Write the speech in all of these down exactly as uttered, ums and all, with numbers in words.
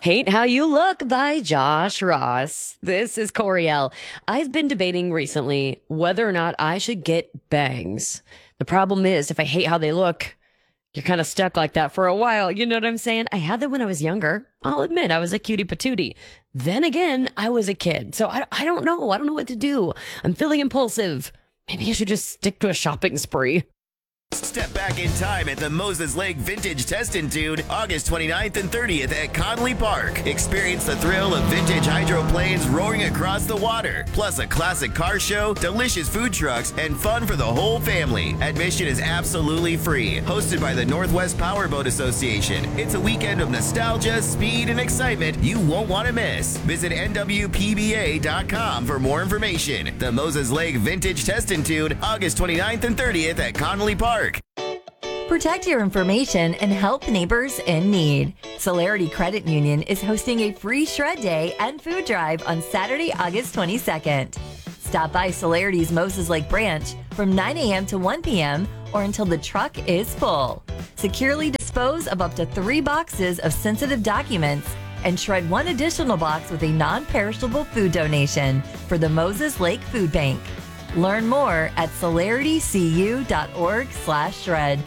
Hate How You Look by Josh Ross. This is Coriel. I've been debating recently whether or not I should get bangs. The problem is, if I hate how they look, you're kind of stuck like that for a while. You know what I'm saying? I had them when I was younger. I'll admit I was a cutie patootie. Then again, I was a kid. So I, I don't know. I don't know what to do. I'm feeling impulsive. Maybe I should just stick to a shopping spree. Step back in time at the Moses Lake Vintage Test and Tune, August twenty-ninth and thirtieth at Connolly Park. Experience the thrill of vintage hydroplanes roaring across the water, plus a classic car show, delicious food trucks, and fun for the whole family. Admission is absolutely free. Hosted by the Northwest Powerboat Association. It's a weekend of nostalgia, speed, and excitement you won't want to miss. Visit N W P B A dot com for more information. The Moses Lake Vintage Test and Tune, August twenty-ninth and thirtieth at Connolly Park. Protect your information and help neighbors in need. Celerity Credit Union is hosting a free shred day and food drive on Saturday, August twenty-second. Stop by Celerity's Moses Lake branch from nine a.m. to one p.m. or until the truck is full. Securely dispose of up to three boxes of sensitive documents and shred one additional box with a non-perishable food donation for the Moses Lake Food Bank. Learn more at celerity c u dot org slash shred.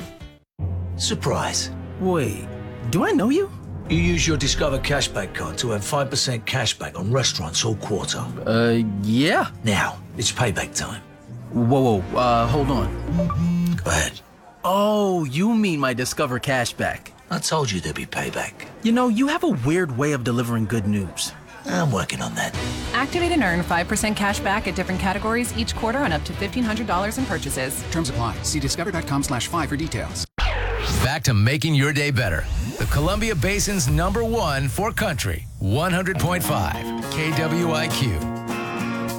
Surprise. Wait, do I know you? You use your Discover Cashback card to earn five percent cashback on restaurants all quarter. Uh, yeah. Now, it's payback time. Whoa, whoa, uh, hold on. Go ahead. Oh, you mean my Discover Cashback. I told you there'd be payback. You know, you have a weird way of delivering good news. I'm working on that. Activate and earn five percent cash back at different categories each quarter on up to fifteen hundred dollars in purchases. Terms apply. See discover.com slash five for details. Back to making your day better. The Columbia Basin's number one for country, one hundred point five K W I Q.